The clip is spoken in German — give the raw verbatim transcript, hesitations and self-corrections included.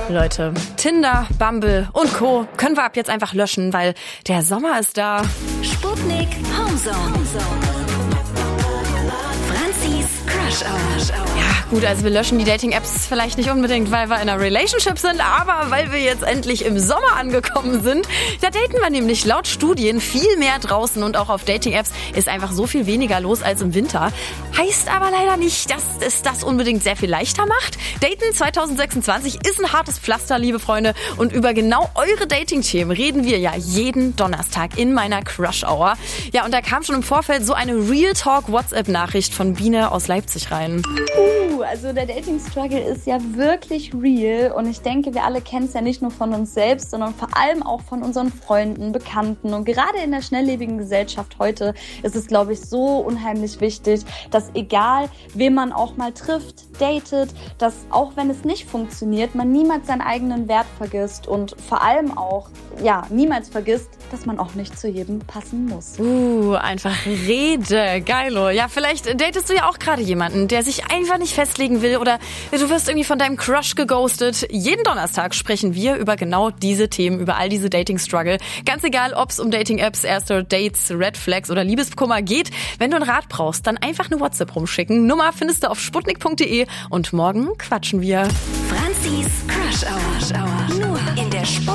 Leute, Tinder, Bumble und Co. können wir ab jetzt einfach löschen, weil der Sommer ist da. Sputnik Homezone. Franzis Crush Hour. Ja, gut, also wir löschen die Dating-Apps vielleicht nicht unbedingt, weil wir in einer Relationship sind, aber weil wir jetzt endlich im Sommer angekommen sind. Da daten wir nämlich laut Studien viel mehr draußen und auch auf Dating-Apps ist einfach so viel weniger los als im Winter. Heißt aber leider nicht, dass es das unbedingt sehr viel leichter macht. Daten zwanzig sechsundzwanzig ist ein hartes Pflaster, liebe Freunde. Und über genau eure Dating-Themen reden wir ja jeden Donnerstag in meiner Crush Hour. Ja, und da kam schon im Vorfeld so eine Real Talk WhatsApp-Nachricht von Biene aus Leipzig rein. Uh, also der Dating-Struggle ist ja wirklich real und ich denke, wir alle kennen es ja nicht nur von uns selbst, sondern vor allem auch von unseren Freunden, Bekannten und gerade in der schnelllebigen Gesellschaft heute ist es, glaube ich, so unheimlich wichtig, dass egal, wen man auch mal trifft, datet, dass auch wenn es nicht funktioniert, man niemals seinen eigenen Wert vergisst und vor allem auch, ja, niemals vergisst, dass man auch nicht zu jedem passen muss. Uh, einfach Rede. Geilo. Ja, vielleicht datest du ja auch gerade jemanden, der sich einfach nicht festlegen will oder du wirst irgendwie von deinem Crush geghostet. Jeden Donnerstag sprechen wir über genau diese Themen, über all diese Dating-Struggle. Ganz egal, ob es um Dating-Apps, erste Dates, Red Flags oder Liebeskummer geht. Wenn du einen Rat brauchst, dann einfach eine WhatsApp rumschicken. Nummer findest du auf sputnik punkt de und morgen quatschen wir. Franzis Crush Hour. Nur in der Sputnik